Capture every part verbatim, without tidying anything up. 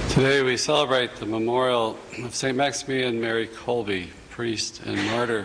Today we celebrate the memorial of Saint Maximilian Mary Kolbe, priest and martyr.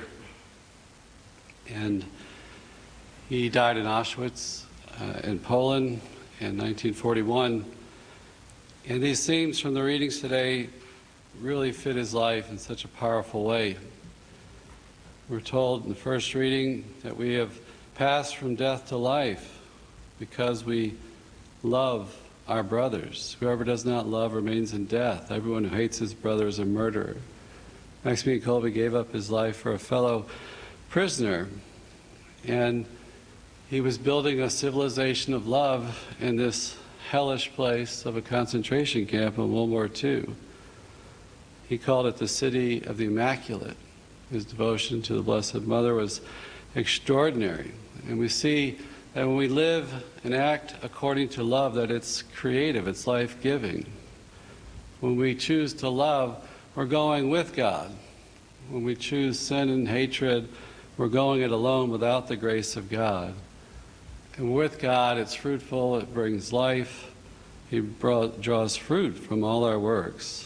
And he died in Auschwitz uh, in Poland in nineteen forty-one. And these themes from the readings today really fit his life in such a powerful way. We're told in the first reading that we have passed from death to life because we love our brothers. Whoever does not love remains in death. Everyone who hates his brother is a murderer. Maximilian Kolbe gave up his life for a fellow prisoner, and he was building a civilization of love in this hellish place of a concentration camp in World War Two. He called it the City of the Immaculate. His devotion to the Blessed Mother was extraordinary. And we see that when we live and act according to love, that it's creative, it's life-giving. When we choose to love, we're going with God. When we choose sin and hatred, we're going it alone without the grace of God. And with God, it's fruitful, it brings life. He brought, draws fruit from all our works.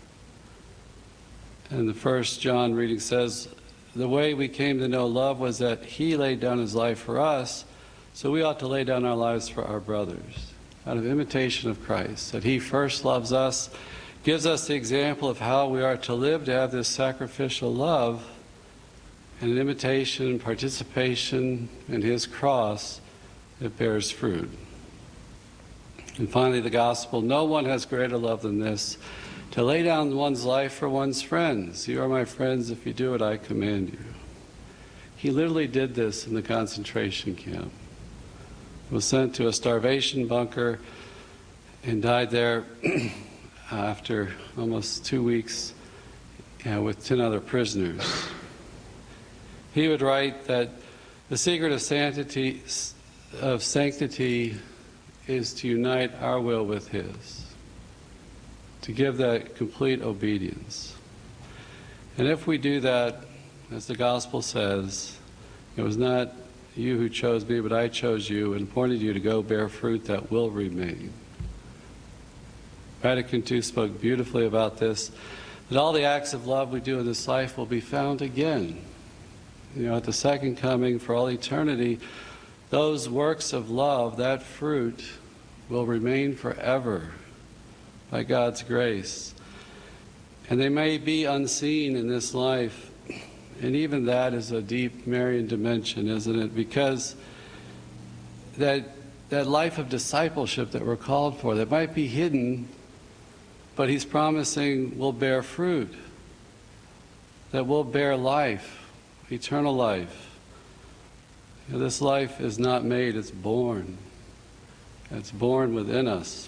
And the first John reading says, the way we came to know love was that He laid down His life for us, so we ought to lay down our lives for our brothers, out of imitation of Christ, that He first loves us, gives us the example of how we are to live, to have this sacrificial love, and an imitation, participation in His cross that bears fruit. And finally, the gospel, no one has greater love than this, to lay down one's life for one's friends. You are my friends if you do what I command you. He literally did this in the concentration camp. Was sent to a starvation bunker and died there after almost two weeks uh, with ten other prisoners. He would write that the secret of sanctity, of sanctity is to unite our will with His, to give that complete obedience. And if we do that, as the Gospel says, it was not you who chose me, but I chose you and appointed you to go bear fruit that will remain. Vatican two spoke beautifully about this, that all the acts of love we do in this life will be found again. You know, at the second coming, for all eternity, those works of love, that fruit, will remain forever by God's grace. And they may be unseen in this life, and even that is a deep Marian dimension, isn't it? Because that, that life of discipleship that we're called for, that might be hidden, but He's promising will bear fruit, that will bear life, eternal life. You know, this life is not made, it's born. It's born within us.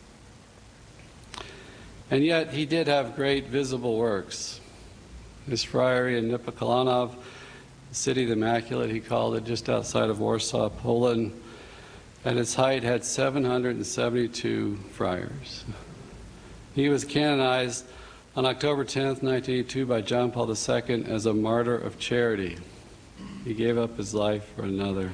And yet He did have great visible works. His friary in Niepokalanów, the City of the Immaculate, he called it, just outside of Warsaw, Poland, at its height had seven hundred seventy-two friars. He was canonized on October tenth, nineteen eighty-two by John Paul the Second as a martyr of charity. He gave up his life for another.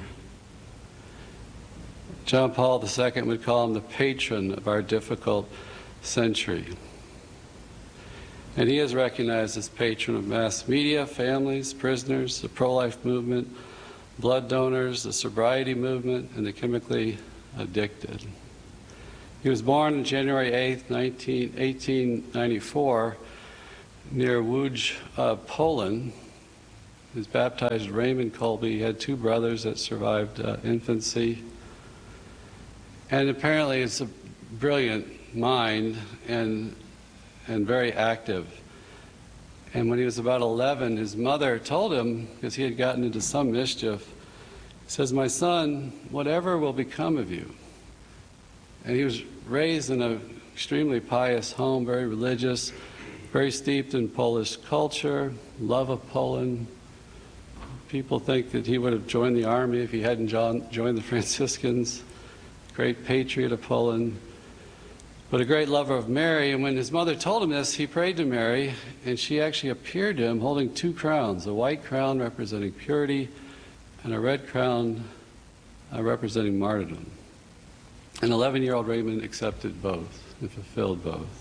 John Paul the Second would call him the patron of our difficult century. And he is recognized as patron of mass media, families, prisoners, the pro-life movement, blood donors, the sobriety movement, and the chemically addicted. He was born on January eighth, eighteen ninety-four, near Łódź, uh, Poland. He was baptized Raymond Kolbe. He had two brothers that survived uh, infancy. And apparently it's a brilliant mind and and very active. And when he was about eleven, his mother told him, because he had gotten into some mischief, says, "My son, whatever will become of you." And he was raised in an extremely pious home, very religious, very steeped in Polish culture, love of Poland. People think that he would have joined the army if he hadn't joined the Franciscans. Great patriot of Poland, but a great lover of Mary. And when his mother told him this, he prayed to Mary, and she actually appeared to him holding two crowns, a white crown representing purity and a red crown uh, representing martyrdom. And eleven-year-old Raymond accepted both and fulfilled both.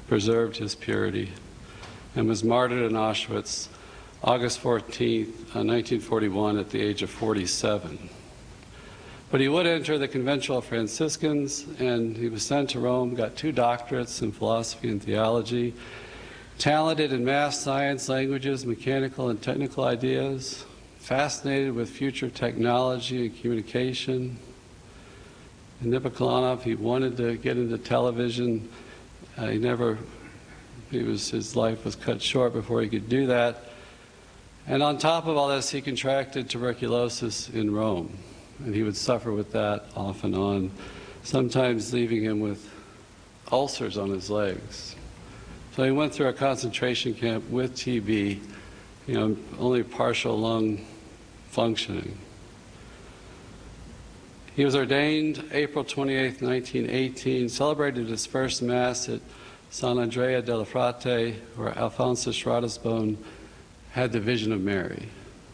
preserved his purity, and was martyred in Auschwitz August fourteenth, nineteen forty-one, at the age of forty-seven. But he would enter the conventual Franciscans, and he was sent to Rome, got two doctorates in philosophy and theology, talented in math, science, languages, mechanical and technical ideas, fascinated with future technology and communication. In Nipoklonov, he wanted to get into television. Uh, he never, he was, his life was cut short before he could do that. And on top of all this, he contracted tuberculosis in Rome. And he would suffer with that off and on, sometimes leaving him with ulcers on his legs. So he went through a concentration camp with T B, you know, only partial lung functioning. He was ordained April twenty-eighth, nineteen eighteen, celebrated his first Mass at San Andrea della Frate, where Alphonsus Ratisbonne had the vision of Mary.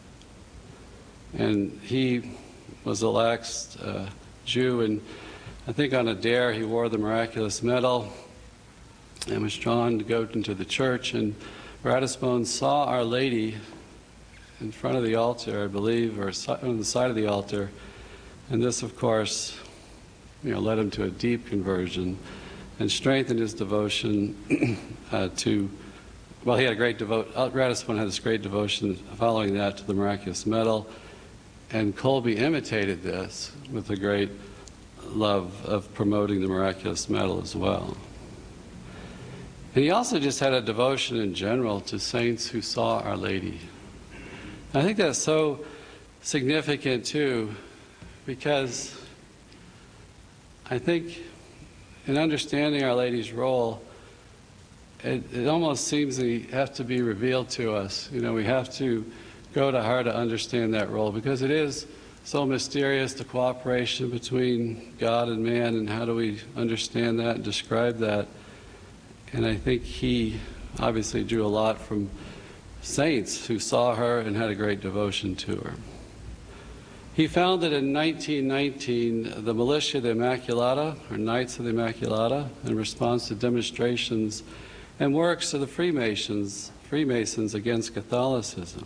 And he was a lax uh, Jew, and I think on a dare he wore the miraculous medal and was drawn to go into the church, and Ratisbonne saw Our Lady in front of the altar, I believe, or on the side of the altar, and this, of course, you know, led him to a deep conversion and strengthened his devotion uh, to, well, he had a great devotion, Ratisbonne had this great devotion following that to the miraculous medal, and Kolbe imitated this with a great love of promoting the miraculous medal as well. And he also just had a devotion in general to saints who saw Our Lady. I think that's so significant too, because I think in understanding Our Lady's role, it, it almost seems that we have to be revealed to us. You know, we have to go to her to understand that role, because it is so mysterious, the cooperation between God and man, and how do we understand that and describe that. And I think he obviously drew a lot from saints who saw her and had a great devotion to her. He founded in nineteen nineteen the Militia de Immaculata, or Knights of the Immaculata, in response to demonstrations and works of the Freemasons, Freemasons against Catholicism.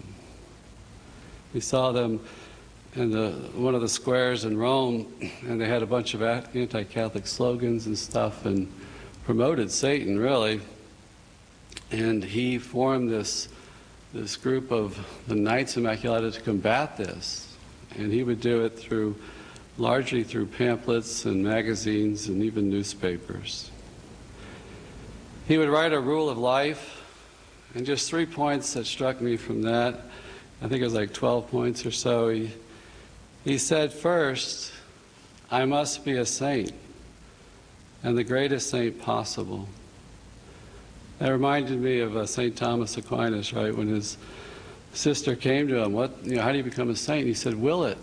We saw them in the, one of the squares in Rome, and they had a bunch of anti-Catholic slogans and stuff, and promoted Satan, really. And he formed this, this group of the Knights Immaculata to combat this. And he would do it through, largely through pamphlets and magazines and even newspapers. He would write a rule of life, and just three points that struck me from that. I think it was like twelve points or so. He, he said, first, I must be a saint, and the greatest saint possible. That reminded me of uh, Saint Thomas Aquinas, right? When his sister came to him, what, you know, how do you become a saint? He said, will it.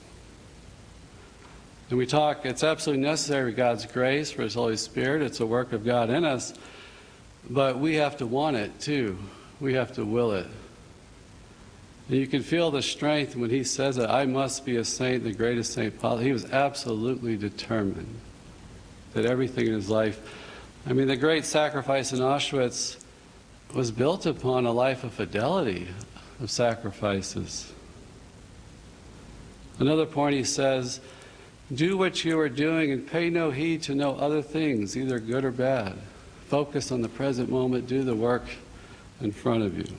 And we talk, it's absolutely necessary for God's grace, for His Holy Spirit. It's a work of God in us, but we have to want it too. We have to will it. And you can feel the strength when he says that, I must be a saint, the greatest saint possible. He was absolutely determined that everything in his life, I mean, the great sacrifice in Auschwitz was built upon a life of fidelity, of sacrifices. Another point he says, do what you are doing and pay no heed to no other things, either good or bad. Focus on the present moment, do the work in front of you.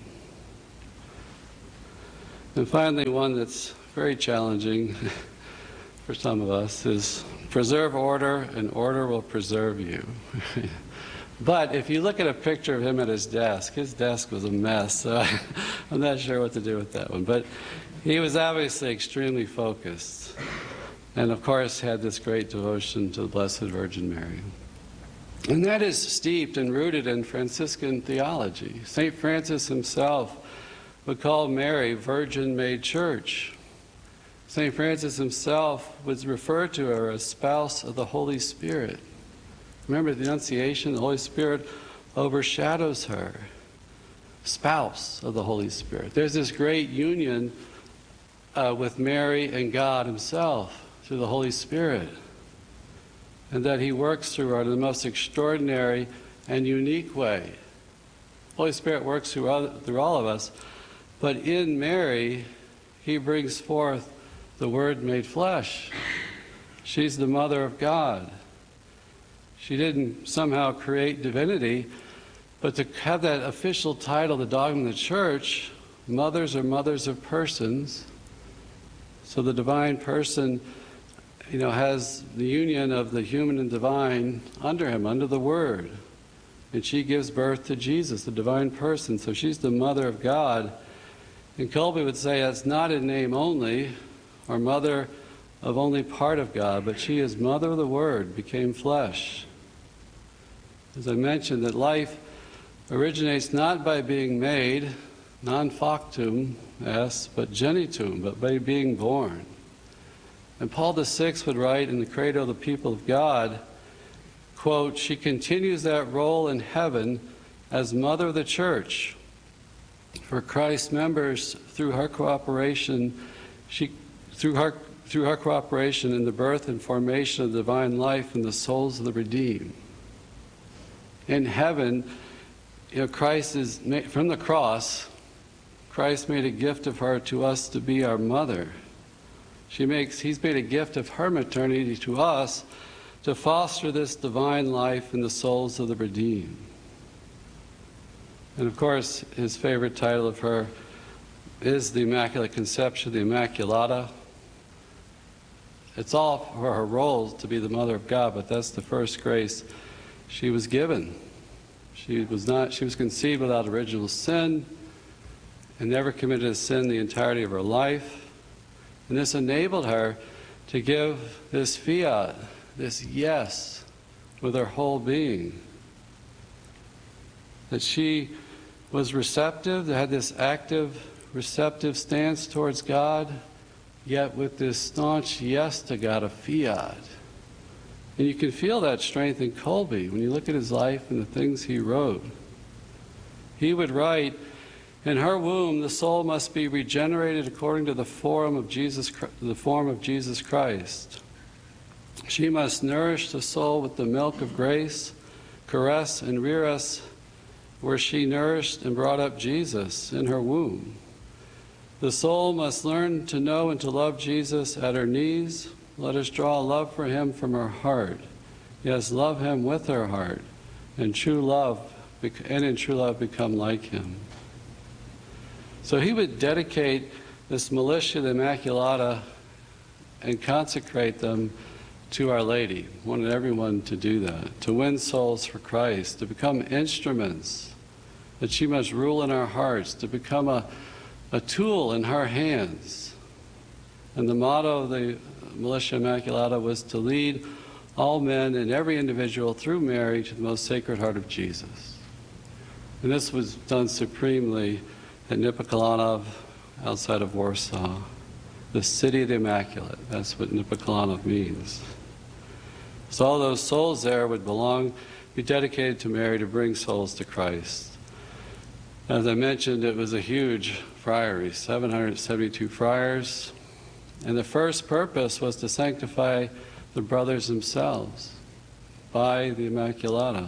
And finally, one that's very challenging for some of us is preserve order, and order will preserve you. But if you look at a picture of him at his desk, his desk was a mess, so I'm not sure what to do with that one. But he was obviously extremely focused, and of course had this great devotion to the Blessed Virgin Mary. And that is steeped and rooted in Franciscan theology. Saint Francis himself would call Mary Virgin-made Church. Saint Francis himself would refer to her as spouse of the Holy Spirit. Remember the Annunciation, the Holy Spirit overshadows her. Spouse of the Holy Spirit. There's this great union uh, with Mary and God Himself through the Holy Spirit. And that He works through her in the most extraordinary and unique way. Holy Spirit works through, other, through all of us, but in Mary, he brings forth the Word made flesh. She's the mother of God. She didn't somehow create divinity, but to have that official title, the dogma of the Church, mothers are mothers of persons. So the divine person, you know, has the union of the human and divine under him, under the Word. And she gives birth to Jesus, the divine person. So she's the mother of God. And Kolbe would say that's not in name only, or mother of only part of God, but she is mother of the Word, became flesh. As I mentioned, that life originates not by being made, non factum est, but genitum, but by being born. And Paul the Sixth would write in the Credo of the People of God, quote, she continues that role in heaven as mother of the Church. For Christ's members, through her cooperation, she, through her, through her cooperation in the birth and formation of divine life in the souls of the redeemed. In heaven, you know, Christ is, made, from the cross, Christ made a gift of her to us to be our mother. She makes, he's made a gift of her maternity to us to foster this divine life in the souls of the redeemed. And of course, his favorite title of her is the Immaculate Conception, the Immaculata. It's all for her role to be the Mother of God, but that's the first grace she was given. She was not, she was conceived without original sin and never committed a sin the entirety of her life. And this enabled her to give this fiat, this yes, with her whole being. That she was receptive, that had this active, receptive stance towards God, yet with this staunch yes to God, a fiat. And you can feel that strength in Kolbe when you look at his life and the things he wrote. He would write, in her womb the soul must be regenerated according to the form of Jesus, the form of Jesus Christ. She must nourish the soul with the milk of grace, caress and rear us where she nourished and brought up Jesus in her womb. The soul must learn to know and to love Jesus at her knees. Let us draw love for him from her heart. Yes, love him with her heart, and true love, and in true love become like him. So he would dedicate this militia, the Immaculata, and consecrate them to Our Lady. Wanted everyone to do that, to win souls for Christ, to become instruments, that she must rule in our hearts, to become a, a tool in her hands. And the motto of the Militia Immaculata was to lead all men and every individual through Mary to the most Sacred Heart of Jesus. And this was done supremely at Nipokalanów, outside of Warsaw, the city of the Immaculate. That's what Nipokalanów means. So all those souls there would belong, be dedicated to Mary to bring souls to Christ. As I mentioned, it was a huge friary, seven hundred seventy-two friars, and the first purpose was to sanctify the brothers themselves by the Immaculata.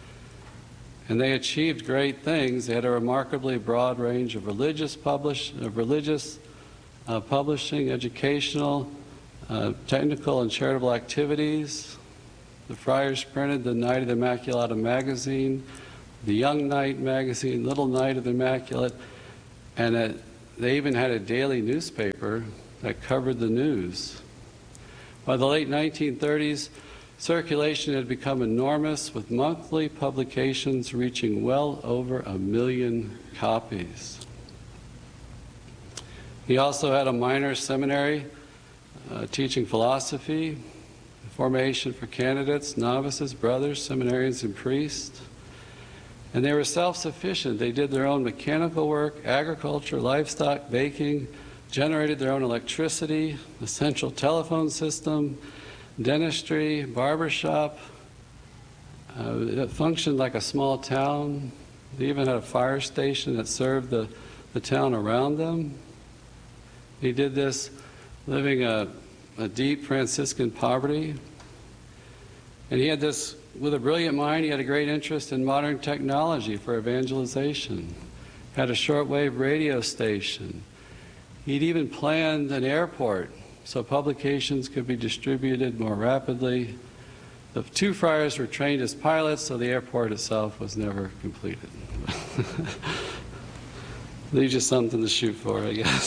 And they achieved great things. They had a remarkably broad range of religious, publish, of religious uh, publishing, educational, uh, technical and charitable activities. The friars printed the Night of the Immaculata magazine, the Young Knight magazine, Little Knight of the Immaculate, and it, they even had a daily newspaper that covered the news. By the late nineteen thirties, circulation had become enormous, with monthly publications reaching well over a million copies. He also had a minor seminary uh, teaching philosophy, formation for candidates, novices, brothers, seminarians, and priests. And they were self-sufficient. They did their own mechanical work, agriculture, livestock, baking, generated their own electricity, the central telephone system, dentistry, barbershop. Uh, it functioned like a small town. They even had a fire station that served the, the town around them. He did this living a, a deep Franciscan poverty. And he had this with a brilliant mind, he had a great interest in modern technology for evangelization. Had a shortwave radio station. He'd even planned an airport so publications could be distributed more rapidly. The two friars were trained as pilots, so the airport itself was never completed. Leaves you something to shoot for, I guess.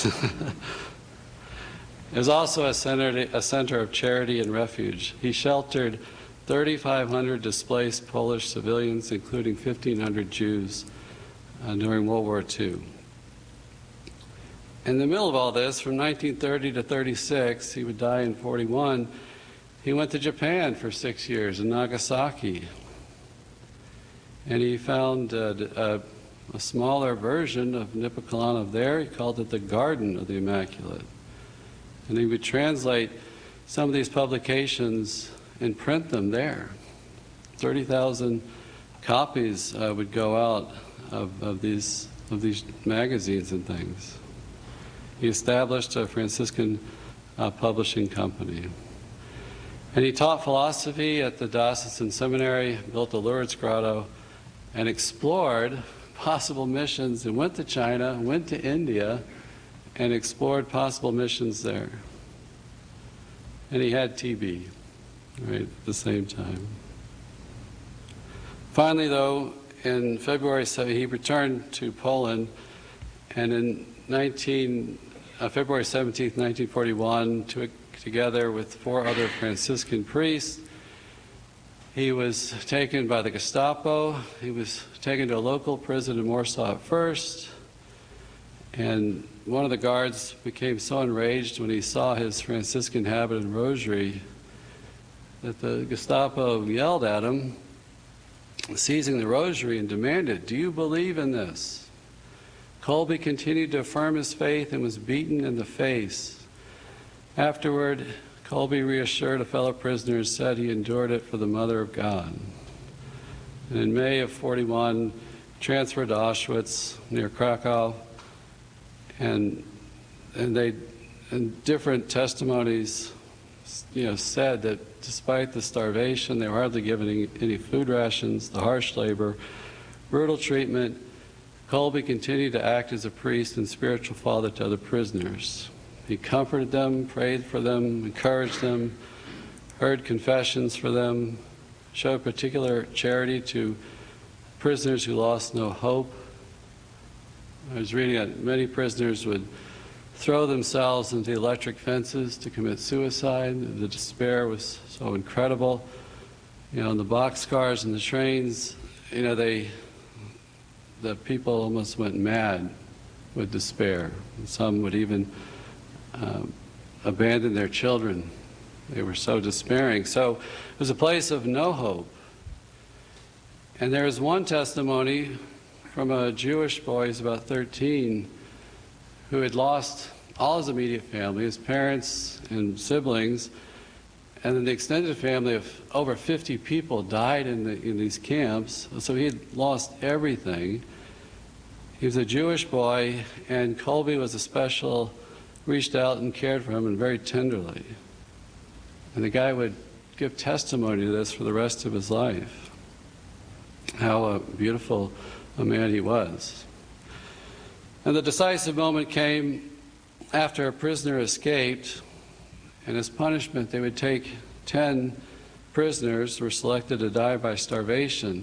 It was also a center, a center of charity and refuge. He sheltered thirty-five hundred displaced Polish civilians, including fifteen hundred Jews, uh, during World War Two. In the middle of all this, from nineteen thirty to thirty-six, he would die in forty-one, he went to Japan for six years in Nagasaki. And he found uh, a, a smaller version of Nipokalanov there. He called it the Garden of the Immaculate. And he would translate some of these publications and print them there. thirty thousand copies uh, would go out of, of, these, of these magazines and things. He established a Franciscan uh, publishing company. And he taught philosophy at the Diocesan Seminary, built a Lourdes grotto, and explored possible missions, and went to China, went to India, and explored possible missions there. And he had T B, right, at the same time. Finally, though, in February seventh, he returned to Poland, and in nineteen, uh, February seventeenth, nineteen forty-one, to, together with four other Franciscan priests, he was taken by the Gestapo. He was taken to a local prison in Warsaw at first, and one of the guards became so enraged when he saw his Franciscan habit and rosary that the Gestapo yelled at him, seizing the rosary, and demanded, "Do you believe in this?" Kolbe continued to affirm his faith and was beaten in the face. Afterward, Kolbe reassured a fellow prisoner and said he endured it for the Mother of God. And in May of forty-one, transferred to Auschwitz near Krakow, and and they, and different testimonies, you know, said that despite the starvation, they were hardly given any, any food rations, the harsh labor, brutal treatment, Kolbe continued to act as a priest and spiritual father to other prisoners. He comforted them, prayed for them, encouraged them, heard confessions for them, showed particular charity to prisoners who lost no hope. I was reading that many prisoners would throw themselves into electric fences to commit suicide. The despair was so incredible. You know, in the boxcars and the trains, you know, they, the people almost went mad with despair. And some would even um, abandon their children. They were so despairing. So it was a place of no hope. And there is one testimony from a Jewish boy, he's about thirteen, who had lost all his immediate family, his parents and siblings, and then the extended family of over fifty people died in, the, in these camps, so he had lost everything. He was a Jewish boy, and Kolbe was a special, reached out and cared for him, and very tenderly. And the guy would give testimony to this for the rest of his life, how uh, beautiful a man he was. And the decisive moment came after a prisoner escaped, and as punishment they would take ten prisoners who were selected to die by starvation.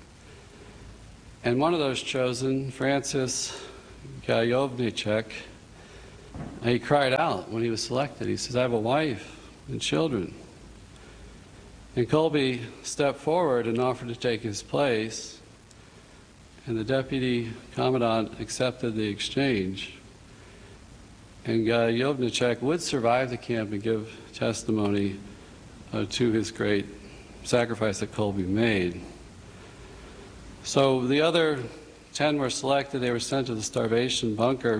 And one of those chosen, Francis Gajowniczek, he cried out when he was selected. He says, "I have a wife and children." And Kolbe stepped forward and offered to take his place, and the deputy commandant accepted the exchange. And Gajowniczek would survive the camp and give testimony uh, to his great sacrifice that Kolbe made. So the other ten were selected. They were sent to the starvation bunker,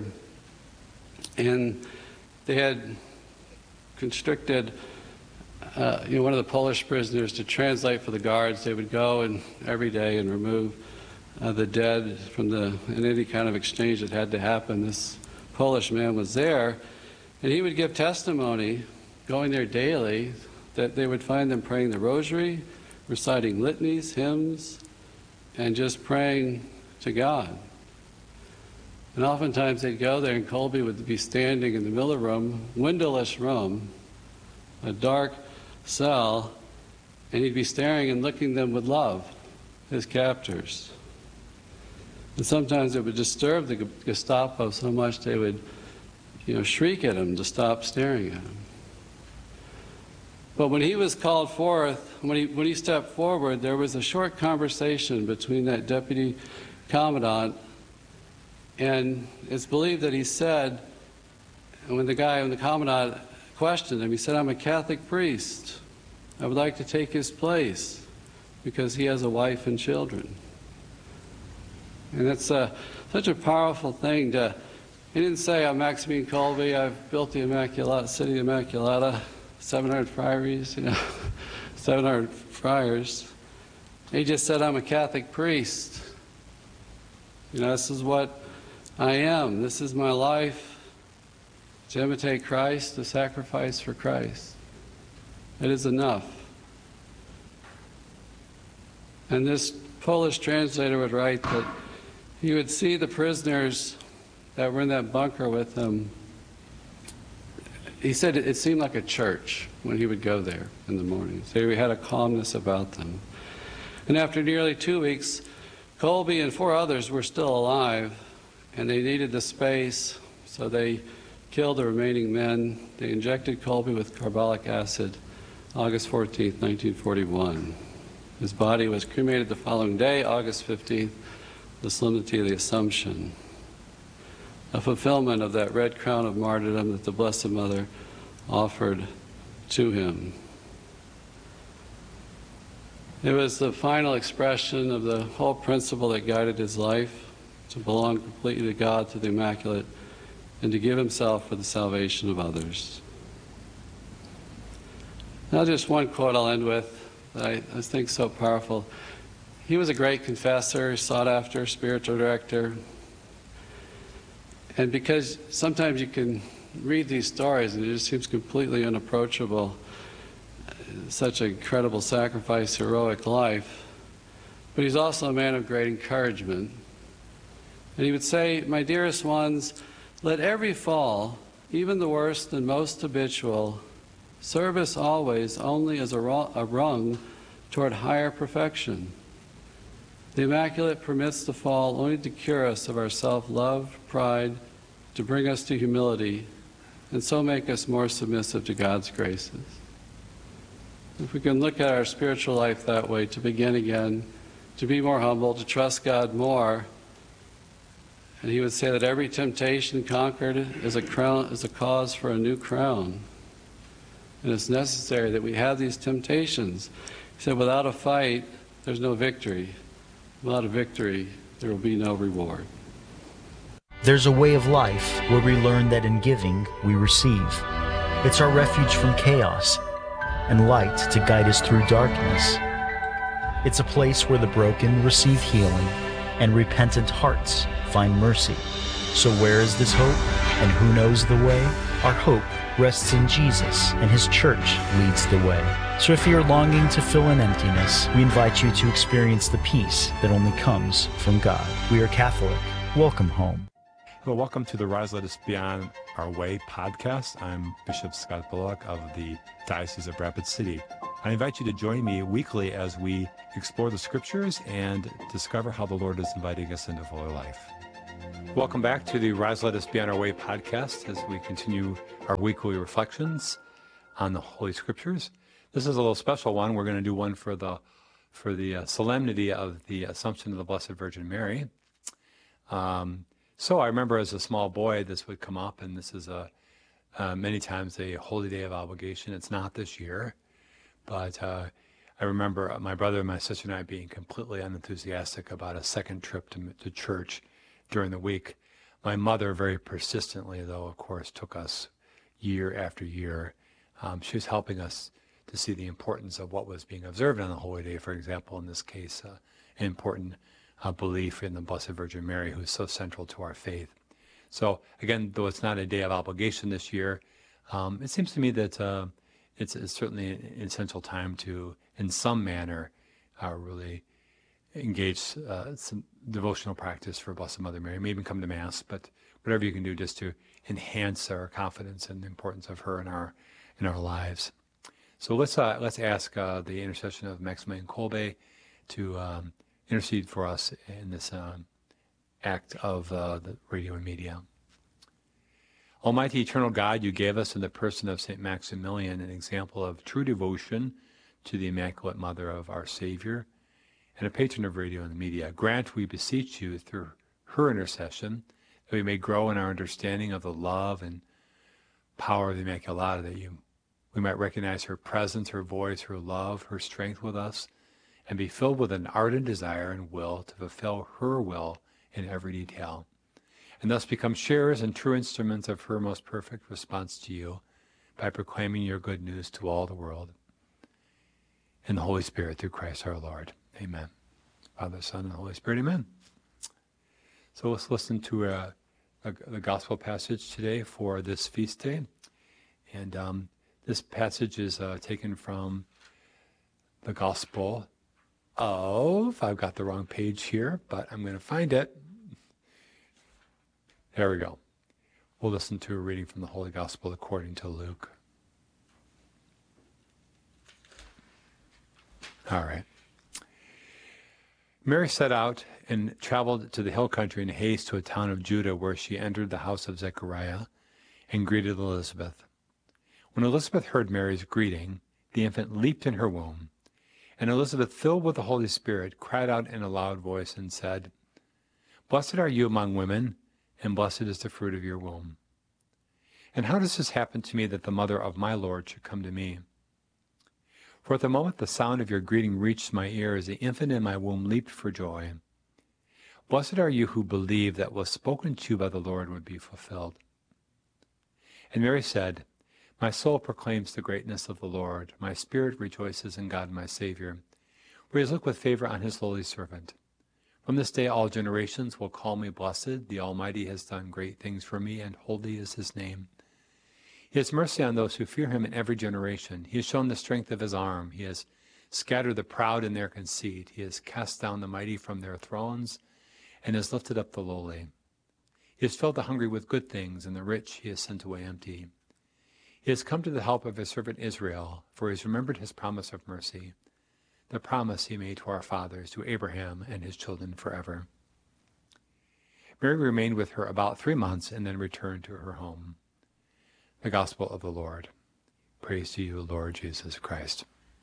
and they had constricted uh, you know, one of the Polish prisoners to translate for the guards. They would go and every day and remove uh, the dead from the, in any kind of exchange that had to happen. This Polish man was there, and he would give testimony, going there daily, that they would find them praying the rosary, reciting litanies, hymns, and just praying to God. And oftentimes they'd go there and Kolbe would be standing in the middle of the room, windowless room, a dark cell, and he'd be staring and looking them with love, his captors. And sometimes it would disturb the Gestapo so much they would, you know, shriek at him to stop staring at him. But when he was called forth, when he, when he stepped forward, there was a short conversation between that deputy commandant, and it's believed that he said, and when the guy, when the commandant questioned him, he said, "I'm a Catholic priest. I would like to take his place because he has a wife and children." And it's a, such a powerful thing to, he didn't say, "I'm Maximilian Kolbe, I've built the Immaculata, City of Immaculata, seven hundred friaries, you know, seven hundred friars." He just said, "I'm a Catholic priest. You know, this is what I am. This is my life, to imitate Christ, to sacrifice for Christ. It is enough." And this Polish translator would write that he would see the prisoners that were in that bunker with him. He said it, it seemed like a church when he would go there in the mornings. They had a calmness about them. And after nearly two weeks, Kolbe and four others were still alive, and they needed the space, so they killed the remaining men. They injected Kolbe with carbolic acid August fourteenth, nineteen forty-one. His body was cremated the following day, August fifteenth, the Solemnity of the Assumption, a fulfillment of that red crown of martyrdom that the Blessed Mother offered to him. It was the final expression of the whole principle that guided his life, to belong completely to God, to the Immaculate, and to give himself for the salvation of others. Now just one quote I'll end with that I, I think is so powerful. He was a great confessor, sought after, spiritual director. And because sometimes you can read these stories and it just seems completely unapproachable, such an incredible sacrifice, heroic life. But he's also a man of great encouragement. And he would say, "My dearest ones, let every fall, even the worst and most habitual, serve us always only as a rung toward higher perfection. The Immaculate permits the fall only to cure us of our self-love, pride, to bring us to humility, and so make us more submissive to God's graces." If we can look at our spiritual life that way, to begin again, to be more humble, to trust God more. And he would say that every temptation conquered is a crown, is a cause for a new crown. And it's necessary that we have these temptations. He said, without a fight, there's no victory. Without a victory, there will be no reward. There's a way of life where we learn that in giving, we receive. It's our refuge from chaos and light to guide us through darkness. It's a place where the broken receive healing and repentant hearts find mercy. So where is this hope, and who knows the way? Our hope rests in Jesus, and his church leads the way. So if you're longing to fill an emptiness, we invite you to experience the peace that only comes from God. We are Catholic. Welcome home. Hello, welcome to the Rise Let Us Beyond Our Way podcast. I'm Bishop Scott Bullock of the Diocese of Rapid City. I invite you to join me weekly as we explore the scriptures and discover how the Lord is inviting us into fuller life. Welcome back to the Rise Let Us Beyond Our Way podcast as we continue our weekly reflections on the Holy Scriptures. This is a little special one. We're going to do one for the for the uh, solemnity of the Assumption of the Blessed Virgin Mary. Um, so I remember as a small boy this would come up, and this is a uh, many times a holy day of obligation. It's not this year, but uh, I remember my brother and my sister and I being completely unenthusiastic about a second trip to, to church during the week. My mother very persistently, though, of course, took us year after year. Um, she was helping us to see the importance of what was being observed on the Holy Day. For example, in this case, uh, an important uh, belief in the Blessed Virgin Mary, who is so central to our faith. So again, though it's not a day of obligation this year, um, it seems to me that uh, it's, it's certainly an essential time to, in some manner, uh, really engage uh, some devotional practice for Blessed Mother Mary. Maybe come to Mass, but whatever you can do just to enhance our confidence in the importance of her in our in our lives. So let's uh, let's ask uh, the intercession of Maximilian Kolbe to um, intercede for us in this um, act of uh, the radio and media. Almighty eternal God, you gave us in the person of Saint Maximilian an example of true devotion to the Immaculate Mother of our Savior and a patron of radio and media. Grant, we beseech you, through her intercession, that we may grow in our understanding of the love and power of the Immaculata, that you, we might recognize her presence, her voice, her love, her strength with us, and be filled with an ardent desire and will to fulfill her will in every detail, and thus become sharers and true instruments of her most perfect response to you by proclaiming your good news to all the world. In the Holy Spirit, through Christ our Lord. Amen. Father, Son, and Holy Spirit, amen. So let's listen to a, a, the gospel passage today for this feast day. And um, this passage is uh, taken from the Gospel of, I've got the wrong page here, but I'm going to find it. There we go. We'll listen to a reading from the Holy Gospel according to Luke. All right. Mary set out and traveled to the hill country in haste to a town of Judah, where she entered the house of Zechariah and greeted Elizabeth. When Elizabeth heard Mary's greeting, the infant leaped in her womb, and Elizabeth, filled with the Holy Spirit, cried out in a loud voice and said, "Blessed are you among women, and blessed is the fruit of your womb. And how does this happen to me, that the mother of my Lord should come to me? For at the moment the sound of your greeting reached my ears, the infant in my womb leaped for joy. Blessed are you who believe that what was spoken to you by the Lord would be fulfilled." And Mary said, "My soul proclaims the greatness of the Lord. My spirit rejoices in God my Savior, for he has looked with favor on his lowly servant. From this day all generations will call me blessed. The Almighty has done great things for me, and holy is his name. He has mercy on those who fear him in every generation. He has shown the strength of his arm. He has scattered the proud in their conceit. He has cast down the mighty from their thrones, and has lifted up the lowly. He has filled the hungry with good things, and the rich he has sent away empty. He has come to the help of his servant Israel, for he has remembered his promise of mercy, the promise he made to our fathers, to Abraham and his children forever." Mary remained with her about three months and then returned to her home. The Gospel of the Lord. Praise to you, Lord Jesus Christ.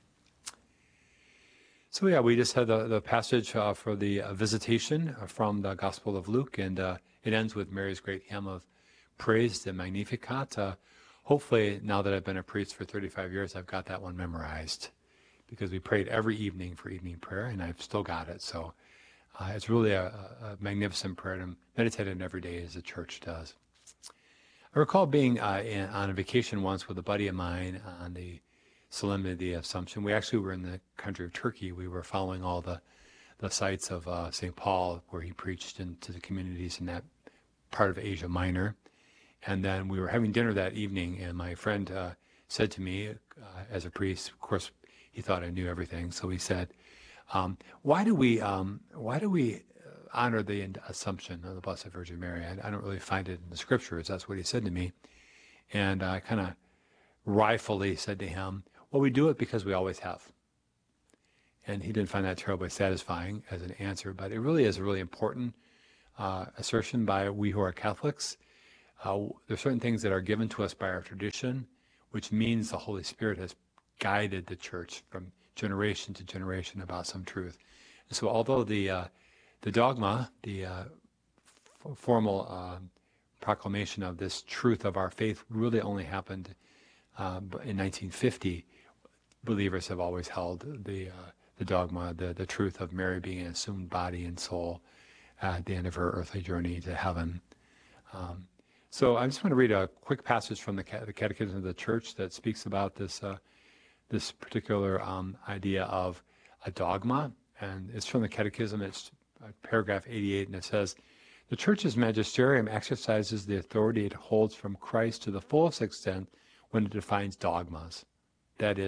So yeah, we just had the, the passage uh, for the uh, visitation from the Gospel of Luke, and uh, it ends with Mary's great hymn of praise, the Magnificat. Uh, hopefully, now that I've been a priest for thirty-five years, I've got that one memorized, because we prayed every evening for evening prayer, and I've still got it. So uh, it's really a, a magnificent prayer to meditate on every day, as the church does. I recall being uh, in, on a vacation once with a buddy of mine on the Solemnity of the Assumption. We actually were in the country of Turkey. We were following all the, the sites of uh, Saint Paul, where he preached into the communities in that part of Asia Minor. And then we were having dinner that evening, and my friend uh, said to me, uh, as a priest, of course, he thought I knew everything, so he said, um, why do we um, why do we honor the Assumption of the Blessed Virgin Mary? I, I don't really find it in the Scriptures. That's what he said to me. And I kind of wryfully said to him, well, we do it because we always have. And he didn't find that terribly satisfying as an answer, but it really is a really important uh, assertion by we who are Catholics. Uh, there are certain things that are given to us by our tradition, which means the Holy Spirit has guided the church from generation to generation about some truth. And so although the uh, the dogma, the uh, f- formal uh, proclamation of this truth of our faith really only happened uh, in nineteen fifty, believers have always held the uh, the dogma, the, the truth of Mary being an assumed body and soul at the end of her earthly journey to heaven. Um, so I just want to read a quick passage from the, the Catechism of the Church that speaks about this uh, this particular um, idea of a dogma, and it's from the Catechism. It's uh, paragraph eighty-eight, and it says, "The Church's magisterium exercises the authority it holds from Christ to the fullest extent when it defines dogmas. That is,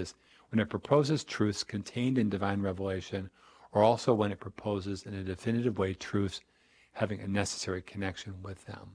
when it proposes truths contained in divine revelation, or also when it proposes in a definitive way truths having a necessary connection with them.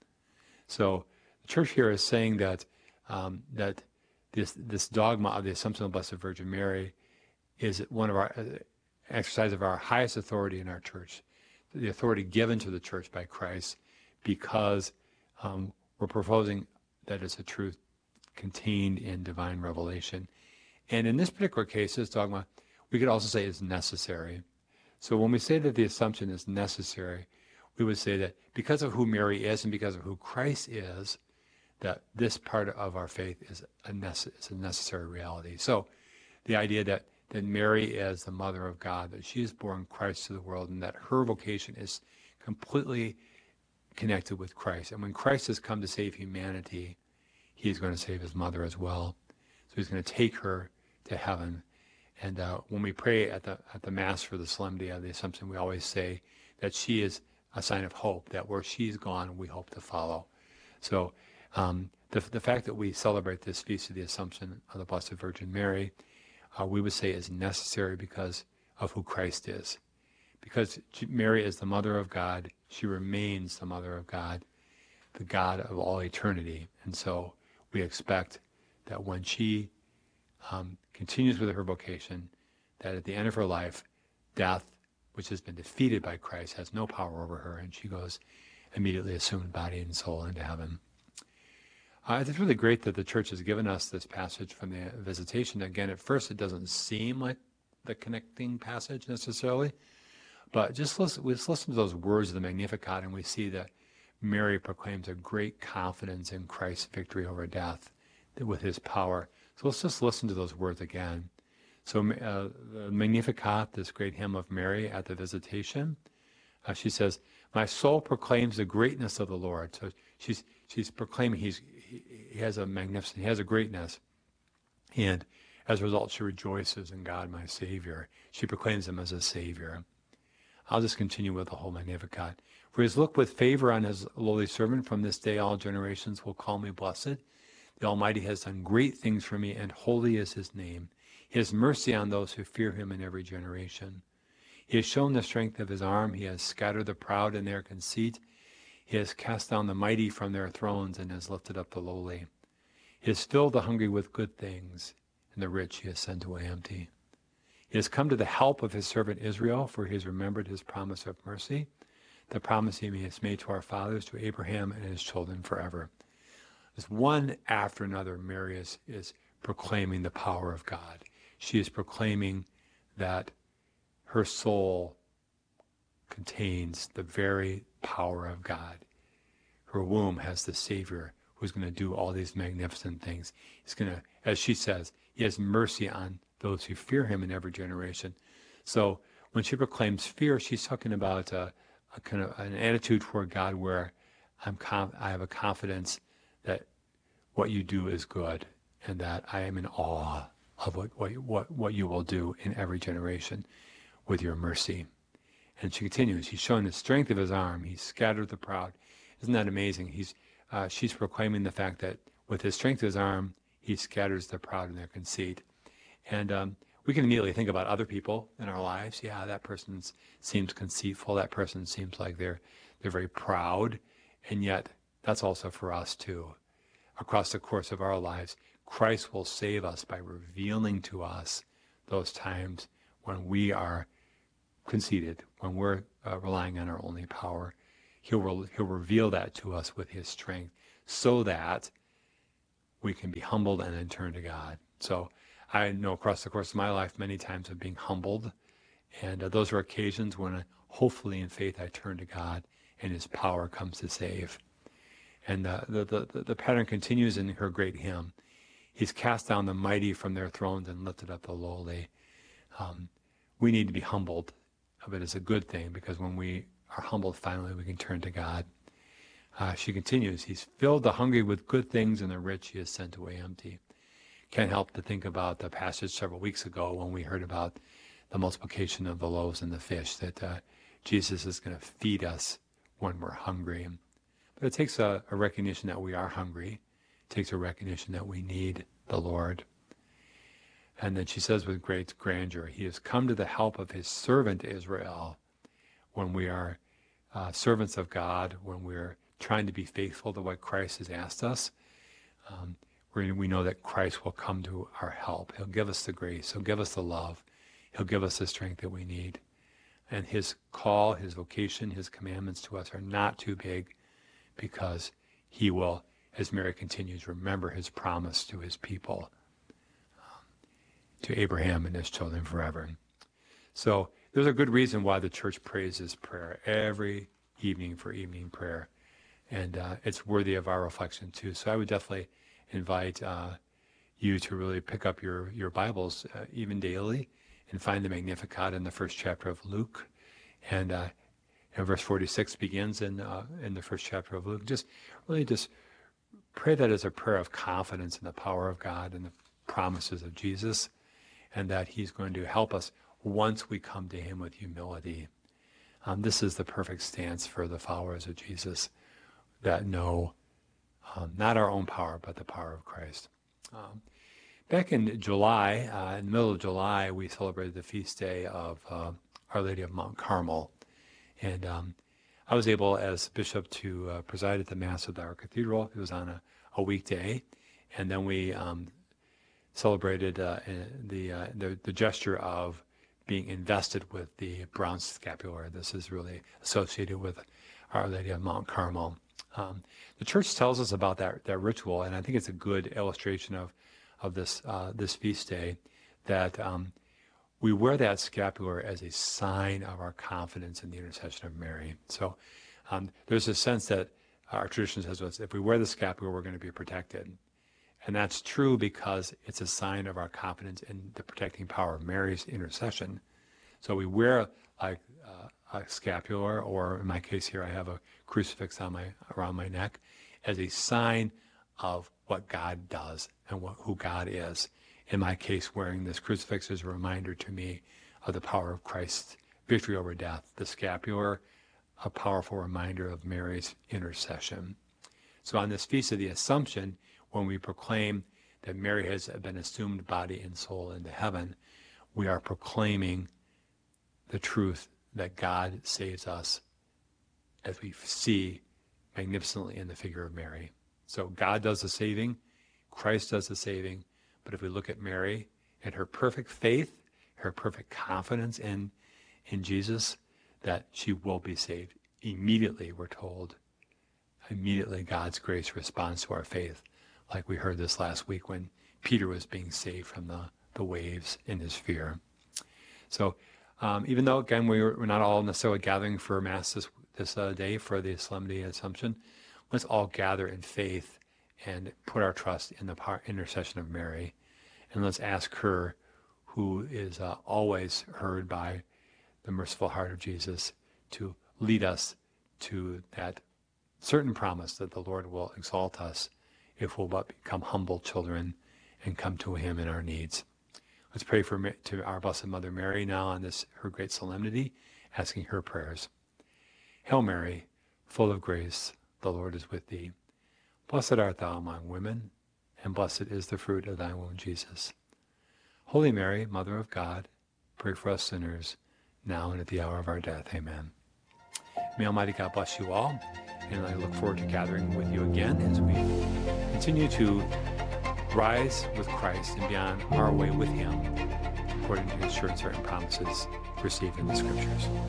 So the church here is saying that um, that this this dogma of the Assumption of the Blessed Virgin Mary is one of our uh, exercise of our highest authority in our church, the authority given to the church by Christ, because um, we're proposing that it's a truth contained in divine revelation. And in this particular case, this dogma, we could also say is necessary. So when we say that the Assumption is necessary, we would say that because of who Mary is and because of who Christ is, that this part of our faith is a, nece- is a necessary reality. So the idea that, that Mary is the mother of God, that she has born Christ to the world, and that her vocation is completely connected with Christ. And when Christ has come to save humanity, he's going to save his mother as well. So he's going to take her to heaven. And uh, when we pray at the at the Mass for the Solemnity of the Assumption, we always say that she is a sign of hope, that where she's gone, we hope to follow. So um, the, the fact that we celebrate this Feast of the Assumption of the Blessed Virgin Mary, uh, we would say is necessary because of who Christ is. Because Mary is the Mother of God, she remains the Mother of God, the God of all eternity. And so we expect that when she um, continues with her vocation, that at the end of her life, death, which has been defeated by Christ, has no power over her, and she goes immediately assumed body and soul into heaven. Uh, it's really great that the church has given us this passage from the Visitation. Again, at first it doesn't seem like the connecting passage necessarily, but just listen, we just listen to those words of the Magnificat, and we see that Mary proclaims a great confidence in Christ's victory over death with his power. So let's just listen to those words again. So uh, the Magnificat, this great hymn of Mary at the Visitation, uh, she says, "My soul proclaims the greatness of the Lord." So she's she's proclaiming he's he, he has a magnificent, he has a greatness, and as a result, she rejoices in God, my Savior. She proclaims him as a Savior. I'll just continue with the whole Magnificat. "For he has looked with favor on his lowly servant. From this day all generations will call me blessed. The Almighty has done great things for me, and holy is his name. He has mercy on those who fear him in every generation. He has shown the strength of his arm. He has scattered the proud in their conceit. He has cast down the mighty from their thrones and has lifted up the lowly. He has filled the hungry with good things, and the rich he has sent away empty. He has come to the help of his servant Israel, for he has remembered his promise of mercy, the promise he has made to our fathers, to Abraham and his children forever." As one after another, Mary is, is proclaiming the power of God. She is proclaiming that her soul contains the very power of God. Her womb has the Savior who's going to do all these magnificent things. He's going to, as she says, he has mercy on those who fear him in every generation. So when she proclaims fear, she's talking about a, a kind of an attitude toward God where I'm conf- I have a confidence that what you do is good, and that I am in awe of what, what, what, what you will do in every generation with your mercy. And she continues, he's shown the strength of his arm. He's scattered the proud. Isn't that amazing? He's, uh, she's proclaiming the fact that with his strength of his arm, he scatters the proud in their conceit. And um, we can immediately think about other people in our lives. Yeah, that person seems conceitful. That person seems like they're they're very proud. And yet, that's also for us too. Across the course of our lives, Christ will save us by revealing to us those times when we are conceited, when we're uh, relying on our only power. He'll, re- he'll reveal that to us with his strength so that we can be humbled and then turn to God. So I know across the course of my life many times of being humbled, and uh, those are occasions when uh, hopefully in faith I turn to God and his power comes to save. And uh, the, the, the pattern continues in her great hymn. He's cast down the mighty from their thrones and lifted up the lowly. Um, we need to be humbled, but it's a good thing because when we are humbled, finally we can turn to God. Uh, she continues, he's filled the hungry with good things and the rich he has sent away empty. Can't help to think about the passage several weeks ago when we heard about the multiplication of the loaves and the fish, that uh, Jesus is going to feed us when we're hungry. But it takes a, a recognition that we are hungry. It takes a recognition that we need the Lord. And then she says with great grandeur, he has come to the help of his servant Israel. When we are uh, servants of God, when we're trying to be faithful to what Christ has asked us, um, we we know that Christ will come to our help. He'll give us the grace. He'll give us the love. He'll give us the strength that we need. And his call, his vocation, his commandments to us are not too big, because he will, as Mary continues, remember his promise to his people, um, to Abraham and his children forever. So there's a good reason why the church prays this prayer every evening for evening prayer. And uh, it's worthy of our reflection too. So I would definitely invite uh, you to really pick up your, your Bibles uh, even daily and find the Magnificat in the first chapter of Luke. And uh, and verse forty-six begins in uh, in the first chapter of Luke. Just really just pray that as a prayer of confidence in the power of God and the promises of Jesus, and that he's going to help us once we come to him with humility. Um, this is the perfect stance for the followers of Jesus that know um, not our own power, but the power of Christ. Um, back in July, uh, in the middle of July, we celebrated the feast day of uh, Our Lady of Mount Carmel. And um, I was able, as bishop, to uh, preside at the Mass of our cathedral. It was on a, a weekday. And then we um, celebrated uh, the, uh, the the gesture of being invested with the bronze scapular. This is really associated with Our Lady of Mount Carmel. Um, the church tells us about that, that ritual, and I think it's a good illustration of of this uh, this feast day, that um, we wear that scapular as a sign of our confidence in the intercession of Mary. So um, there's a sense that our tradition says, well, if we wear the scapular, we're going to be protected. And that's true because it's a sign of our confidence in the protecting power of Mary's intercession. So we wear like uh, a scapular, or in my case here, I have a crucifix on my around my neck, as a sign of what God does and what, who God is. In my case, wearing this crucifix is a reminder to me of the power of Christ's victory over death. The scapular, a powerful reminder of Mary's intercession. So on this Feast of the Assumption, when we proclaim that Mary has been assumed body and soul into heaven, we are proclaiming the truth that God saves us, as we see magnificently in the figure of Mary. So God does the saving, Christ does the saving, but if we look at Mary and her perfect faith, her perfect confidence in, in Jesus, that she will be saved. Immediately, we're told, immediately God's grace responds to our faith, like we heard this last week when Peter was being saved from the, the waves in his fear. So um, even though, again, we're, we're not all necessarily gathering for Mass this, this uh, day for the Solemnity of Assumption, let's all gather in faith and put our trust in the power, intercession of Mary. And let's ask her, who is uh, always heard by the merciful heart of Jesus, to lead us to that certain promise that the Lord will exalt us if we'll but become humble children and come to him in our needs. Let's pray for to our Blessed Mother Mary now on this, her great solemnity, asking her prayers. Hail Mary, full of grace, the Lord is with thee. Blessed art thou among women, and blessed is the fruit of thy womb, Jesus. Holy Mary, Mother of God, pray for us sinners, now and at the hour of our death. Amen. May Almighty God bless you all, and I look forward to gathering with you again as we continue to rise with Christ and be on our way with him, according to his sure and certain promises received in the Scriptures.